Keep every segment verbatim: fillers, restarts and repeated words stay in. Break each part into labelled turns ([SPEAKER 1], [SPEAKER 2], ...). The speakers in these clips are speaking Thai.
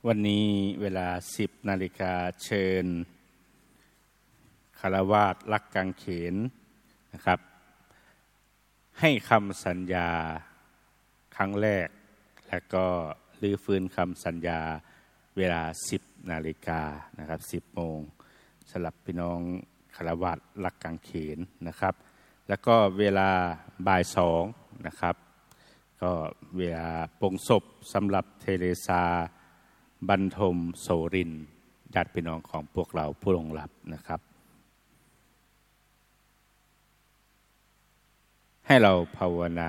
[SPEAKER 1] วันนี้เวลาสิบนาฬิกาเชิญคฤหัสถ์รักกางเขนนะครับให้คำสัญญาครั้งแรกและก็รื้อฟื้นคำสัญญาเวลาสิบนาฬิกานะครับสิบโมงสำหรับพี่น้องคฤหัสถ์รักกางเขนนะครับแล้วก็เวลาบ่ายสองนะครับก็เวลาปงศพสำหรับเทเรซาบรรทมโสรินญาติพี่น้องของพวกเราผู้ล่วงลับนะครับให้เราภาวนา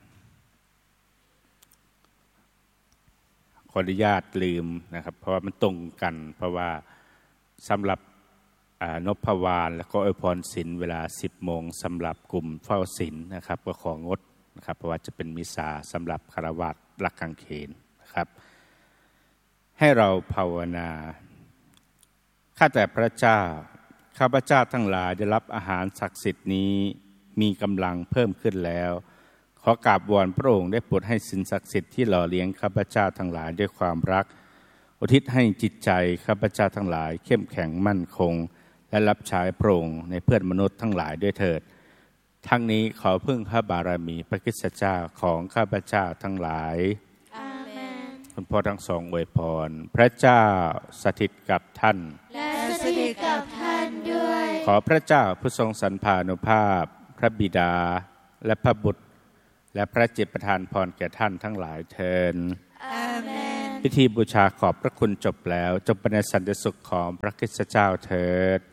[SPEAKER 1] ขออนุญาตลืมนะครับเพราะว่ามันตรงกันเพราะว่าสำหรับนพวานแล้วก็อวยพรศีลเวลาสิบโมงสำหรับกลุ่มเฝ้าศีลนะครับก็ของงดนะครับเพราะว่าจะเป็นมิสซาสำหรับคฤหัสถ์รักกางเขนนะครับให้เราภาวนาข้าแต่พระเจ้าข้าพเจ้าทั้งหลายได้รับอาหารศักดิ์สิทธิ์นี้มีกำลังเพิ่มขึ้นแล้วขอกราบวอนพระองค์ได้โปรดให้สิ่งศักดิ์สิทธิ์ที่หล่อเลี้ยงข้าพเจ้าทั้งหลายด้วยความรักอุทิศให้จิตใจข้าพเจ้าทั้งหลายเข้มแข็งมั่นคงและรับใช้พระองค์ในเพื่อนมนุษย์ทั้งหลายด้วยเถิดทั้งนี้ขอพึ่งพระบารมีพระคริสตเจ้าของข้าพเจ้าทั้งหลายคุณพ่อทั้งสองอวยพรพระเจ้าสถิตกับท่าน
[SPEAKER 2] และสถิตกับท่านด้วย
[SPEAKER 1] ขอพระเจ้าผู้ทรงสรรพานุภาพพระบิดาและพระบุตรและพระจิตประทานพรแก่ท่านทั้งหลายเทิน
[SPEAKER 2] อาเมน
[SPEAKER 1] พิธีบูชาขอบพระคุณจบแล้วจบในสันติสุขของพระคริสตเจ้าเถิด